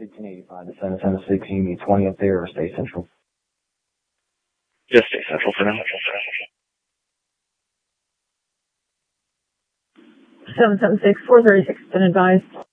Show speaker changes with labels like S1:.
S1: 1585 to 776, you need 20 up there or stay central?
S2: Just stay central for now.
S3: 776, 436, been advised.